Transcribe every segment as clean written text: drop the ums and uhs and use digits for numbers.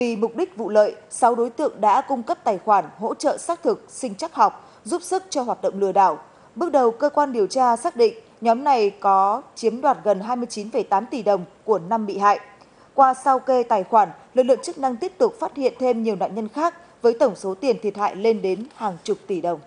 Vì mục đích vụ lợi, 6 đối tượng đã cung cấp tài khoản hỗ trợ xác thực sinh trắc học, giúp sức cho hoạt động lừa đảo. Bước đầu, cơ quan điều tra xác định nhóm này có chiếm đoạt gần 29,8 tỷ đồng của 5 bị hại. Qua sao kê tài khoản, lực lượng chức năng tiếp tục phát hiện thêm nhiều nạn nhân khác với tổng số tiền thiệt hại lên đến hàng chục tỷ đồng.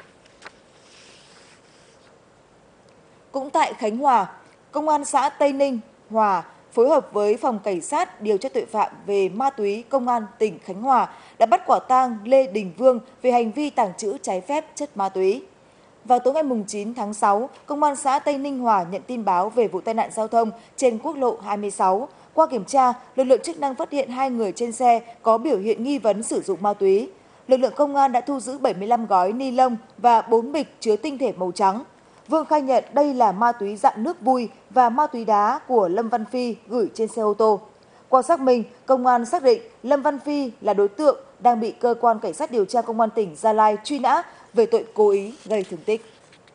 Cũng tại Khánh Hòa, Công an xã Tây Ninh, Hòa phối hợp với Phòng Cảnh sát điều tra tội phạm về ma túy Công an tỉnh Khánh Hòa đã bắt quả tang Lê Đình Vương về hành vi tàng trữ trái phép chất ma túy. Vào tối ngày 9 tháng 6, Công an xã Tây Ninh Hòa nhận tin báo về vụ tai nạn giao thông trên quốc lộ 26. Qua kiểm tra, lực lượng chức năng phát hiện 2 người trên xe có biểu hiện nghi vấn sử dụng ma túy. Lực lượng công an đã thu giữ 75 gói ni lông và 4 bịch chứa tinh thể màu trắng. Vương khai nhận đây là ma túy dạng nước vui và ma túy đá của Lâm Văn Phi gửi trên xe ô tô. Qua xác minh, công an xác định Lâm Văn Phi là đối tượng đang bị cơ quan cảnh sát điều tra công an tỉnh Gia Lai truy nã về tội cố ý gây thương tích.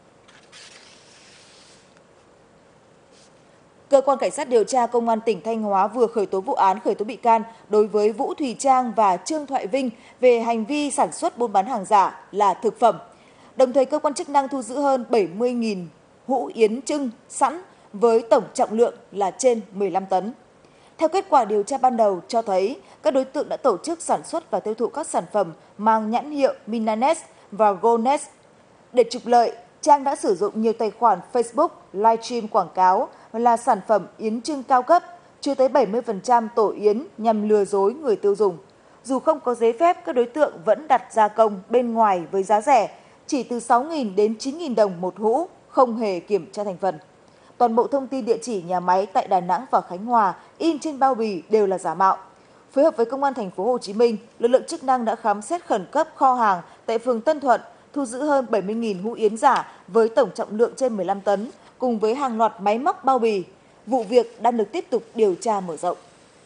Cơ quan cảnh sát điều tra công an tỉnh Thanh Hóa vừa khởi tố vụ án khởi tố bị can đối với Vũ Thùy Trang và Trương Thoại Vinh về hành vi sản xuất buôn bán hàng giả là thực phẩm. Đồng thời cơ quan chức năng thu giữ hơn 70.000 hũ yến trưng sẵn với tổng trọng lượng là trên 15 tấn. Theo kết quả điều tra ban đầu cho thấy, các đối tượng đã tổ chức sản xuất và tiêu thụ các sản phẩm mang nhãn hiệu Minanes và Gones. Để trục lợi, Trang đã sử dụng nhiều tài khoản Facebook livestream quảng cáo là sản phẩm yến trưng cao cấp, chứa tới 70% tổ yến nhằm lừa dối người tiêu dùng. Dù không có giấy phép, các đối tượng vẫn đặt gia công bên ngoài với giá rẻ, chỉ từ 6.000 đến 9.000 đồng một hũ, không hề kiểm tra thành phần. Toàn bộ thông tin địa chỉ nhà máy tại Đà Nẵng và Khánh Hòa in trên bao bì đều là giả mạo. Phối hợp với Công an thành phố Hồ Chí Minh, lực lượng chức năng đã khám xét khẩn cấp kho hàng tại phường Tân Thuận, thu giữ hơn 70.000 hũ yến giả với tổng trọng lượng trên 15 tấn, cùng với hàng loạt máy móc bao bì. Vụ việc đang được tiếp tục điều tra mở rộng.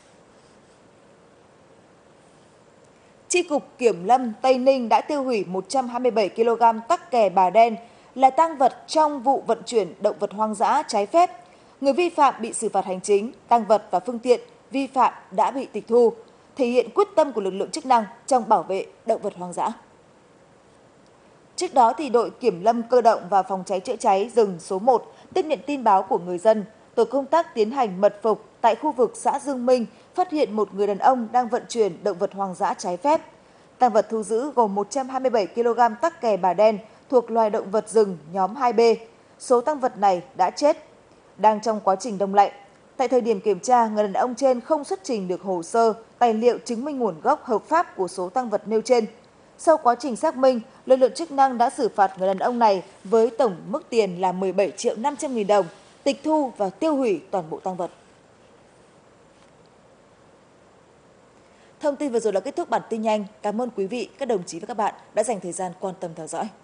Chi cục Kiểm lâm Tây Ninh đã tiêu hủy 127 kg tắc kè bà đen là tang vật trong vụ vận chuyển động vật hoang dã trái phép. Người vi phạm bị xử phạt hành chính, tang vật và phương tiện vi phạm đã bị tịch thu, thể hiện quyết tâm của lực lượng chức năng trong bảo vệ động vật hoang dã. Trước đó, đội Kiểm lâm cơ động và phòng cháy chữa cháy rừng số 1 tiếp nhận tin báo của người dân. Tổ công tác tiến hành mật phục tại khu vực xã Dương Minh, phát hiện một người đàn ông đang vận chuyển động vật hoang dã trái phép. Tang vật thu giữ gồm 127 kg tắc kè bà đen thuộc loài động vật rừng nhóm 2B. Số tang vật này đã chết, đang trong quá trình đông lạnh. Tại thời điểm kiểm tra, người đàn ông trên không xuất trình được hồ sơ, tài liệu chứng minh nguồn gốc hợp pháp của số tang vật nêu trên. Sau quá trình xác minh, lực lượng chức năng đã xử phạt người đàn ông này với tổng mức tiền là 17.500.000 đồng, tịch thu và tiêu hủy toàn bộ tang vật. Thông tin vừa rồi là kết thúc bản tin nhanh. Cảm ơn quý vị, các đồng chí và các bạn đã dành thời gian quan tâm theo dõi.